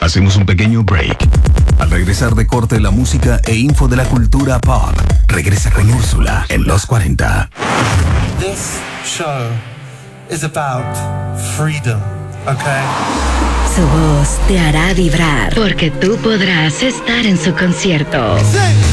Hacemos un pequeño break. Al regresar de corte, la música e info de la cultura pop. Regresa con Úrsula en los 40. This show is about freedom, okay? Su voz te hará vibrar porque tú podrás estar en su concierto. Sí.